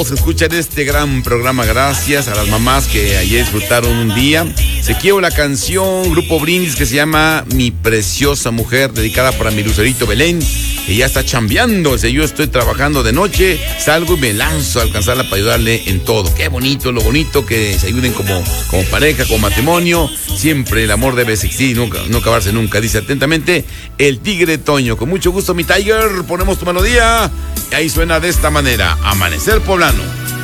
todos que escuchan este gran programa. Gracias a las mamás que ayer disfrutaron un día. Se quiero la canción Grupo Brindis que se llama Mi Preciosa Mujer, dedicada para mi Lucerito Belén, que ya está chambeando. Yo estoy trabajando de noche, salgo y me lanzo a alcanzarla para ayudarle en todo. Qué bonito, lo bonito que se ayuden como pareja, como matrimonio. Siempre el amor debe existir y no acabarse nunca. Dice atentamente el Tigre Toño. Con mucho gusto, mi Tiger, ponemos tu melodía y ahí suena de esta manera: Amanecer Poblano.